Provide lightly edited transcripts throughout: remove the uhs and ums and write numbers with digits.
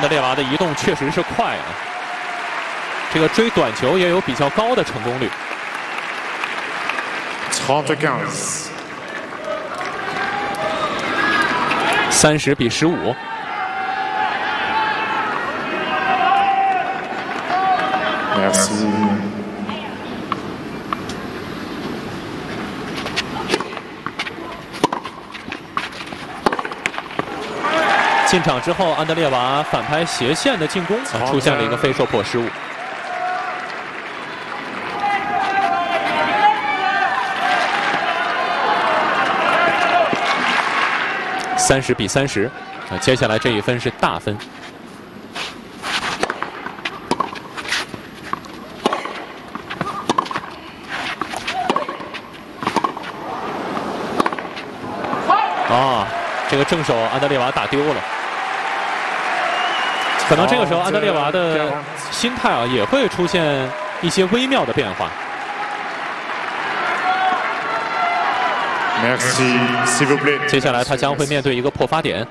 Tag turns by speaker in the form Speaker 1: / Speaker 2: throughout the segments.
Speaker 1: 德烈娃的移动确实是快啊，这个追短球也有比较高的成功率。30比15。
Speaker 2: Merci。
Speaker 1: 进场之后，安德烈娃反拍斜线的进攻出现了一个非受迫失误。30比30，接下来这一分是大分。这个正手安德烈娃打丢了，可能这个时候安德烈娃的心态啊也会出现一些微妙的变化。接下来他将会面对一个破发点。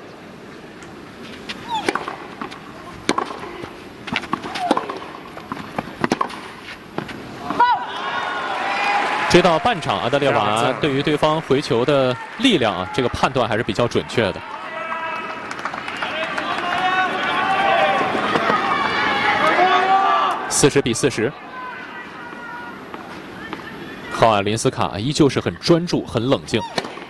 Speaker 1: 追到半场，安德烈娃对于对方回球的力量啊，这个判断还是比较准确的。40比40，赫瓦林斯卡依旧是很专注、很冷静。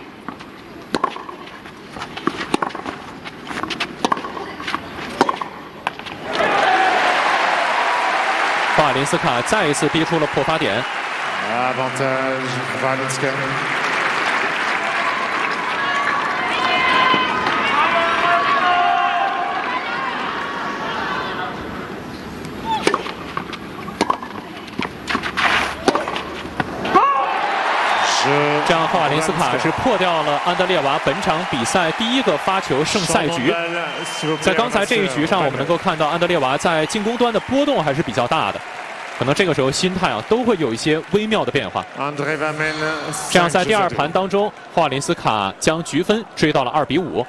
Speaker 1: 赫瓦林斯卡再一次逼出了破发点。
Speaker 2: Avantage Valinska。
Speaker 1: 这样，赫瓦林斯卡是破掉了安德烈娃本场比赛第一个发球胜赛局。在刚才这一局上，我们能够看到安德烈娃在进攻端的波动还是比较大的。可能这个时候心态啊都会有一些微妙的变化。这样在第二盘当中，赫瓦林斯卡将局分追到了2比5。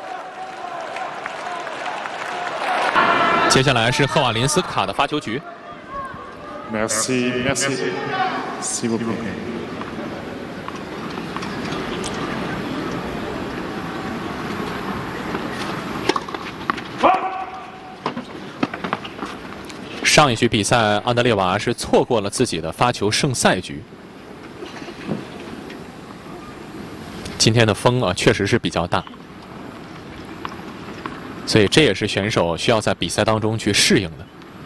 Speaker 1: 接下来是赫瓦林斯卡的发球局。
Speaker 2: Merci, s'il vous plaît。
Speaker 1: 上一局比赛，安德烈娃是错过了自己的发球胜赛局。今天的风啊，确实是比较大，所以这也是选手需要在比赛当中去适应的。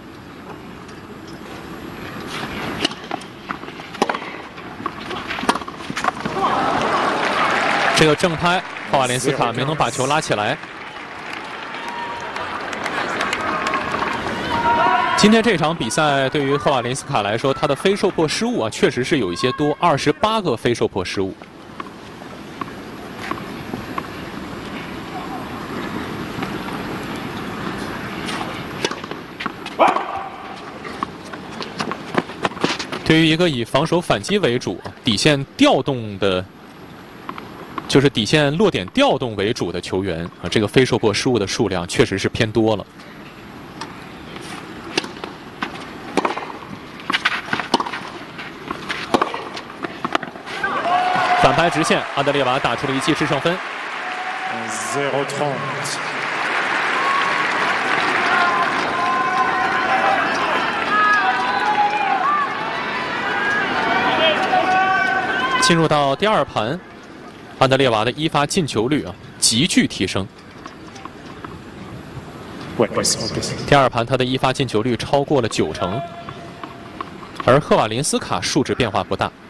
Speaker 1: 这个正拍，赫瓦林斯卡没能把球拉起来。今天这场比赛对于赫瓦林斯卡来说，他的非受迫失误啊，确实是有一些多，28个非受迫失误。对于一个以防守反击为主、底线调动的，就是底线落点调动为主的球员啊，这个非受迫失误的数量确实是偏多了。反拍直线，安德烈娃打出了一记制胜分。
Speaker 2: 0-30。
Speaker 1: 进入到第二盘，安德烈娃的一发进球率啊急剧提升。第二盘他的一发进球率超过了90%，而赫瓦林斯卡数值变化不大。